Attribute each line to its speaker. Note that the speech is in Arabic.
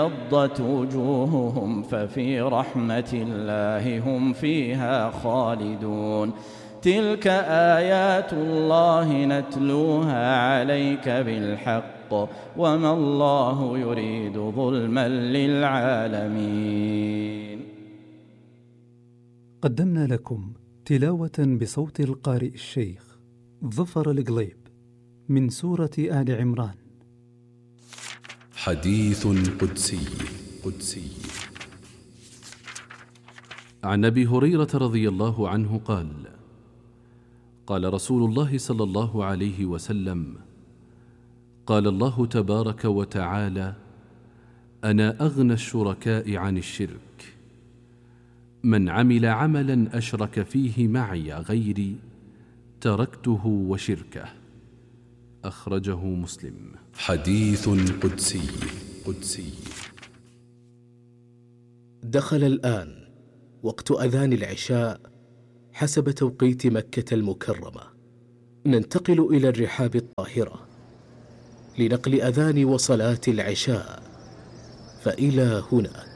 Speaker 1: ابيضت وجوههم ففي رحمة الله هم فيها خالدون. تلك آيات الله نتلوها عليك بالحق وما الله يريد ظلما للعالمين.
Speaker 2: قدمنا لكم تلاوة بصوت القارئ الشيخ ظفر القليب من سورة آل عمران.
Speaker 3: حديث قدسي عن أبي هريرة رضي الله عنه قال: قال رسول الله صلى الله عليه وسلم: قال الله تبارك وتعالى: أنا أغنى الشركاء عن الشرك، من عمل عملا أشرك فيه معي غيري تركته وشركه. أخرجه مسلم. حديث قدسي.
Speaker 4: دخل الآن وقت أذان العشاء حسب توقيت مكة المكرمة. ننتقل إلى الرحاب الطاهرة لنقل أذان وصلاة العشاء، فإلى هناك.